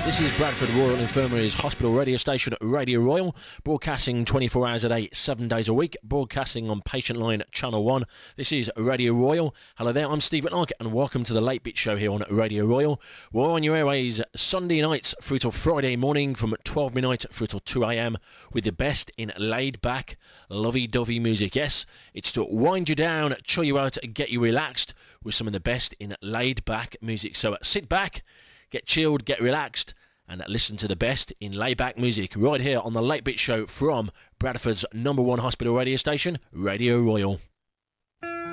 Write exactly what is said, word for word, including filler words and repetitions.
This is Bradford Royal Infirmary's hospital radio station, Radio Royal, broadcasting twenty-four hours a day, seven days a week, broadcasting on Patient Line Channel one. This is Radio Royal. Hello there, I'm Steve Whitlock, and welcome to the Late Bit Show here on Radio Royal. We're on your airways Sunday nights through till Friday morning from twelve midnight through till two a.m. with the best in laid-back, lovey-dovey music. Yes, it's to wind you down, chill you out, and get you relaxed with some of the best in laid-back music. So sit back, get chilled, get relaxed, and listen to the best in laid-back music right here on the Late Bit Show from Bradford's number one hospital radio station, Radio Royal.